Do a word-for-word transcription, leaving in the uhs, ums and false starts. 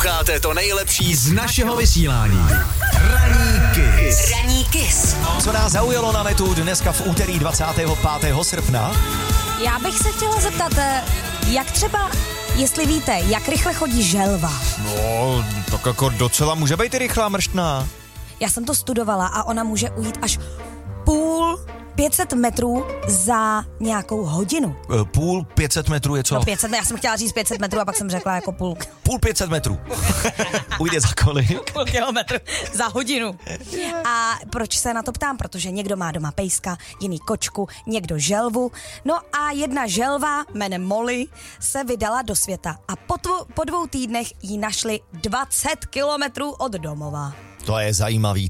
Posloucháte to nejlepší z našeho vysílání. Ranní Kiss. Ranní Kiss. Co nás zaujalo na netu dneska v úterý dvacátého pátého srpna? Já bych se chtěla zeptat, jak třeba, jestli víte, jak rychle chodí želva. No, tak jako docela může být i rychlá mrštná. Já jsem to studovala a ona může ujít až půl pět set metrů za nějakou hodinu. Půl pět set metrů je co? No pět set, já jsem chtěla říct pět set metrů a pak jsem řekla jako půl. Půl pět set metrů. Ujde za kolik? Půl kilometru za hodinu. A proč se na to ptám? Protože někdo má doma pejska, jiný kočku, někdo želvu. No a jedna želva jménem Molly se vydala do světa a po, tvo, po dvou týdnech ji našli dvacet kilometrů od domova. To je zajímavý.